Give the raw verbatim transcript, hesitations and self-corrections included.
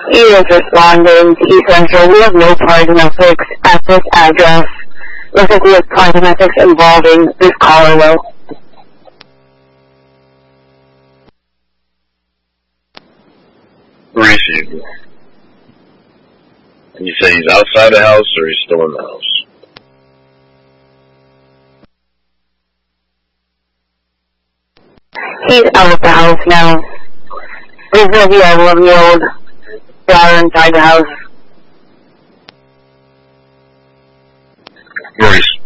He is responding to Essential. We have no paramedics at this address. Looks like we have paramedics involving this caller though. Received. And you say he's outside the house or he's still in the house? He's out of the house now. There's gonna be a eleven-year-old daughter inside the house. Maurice,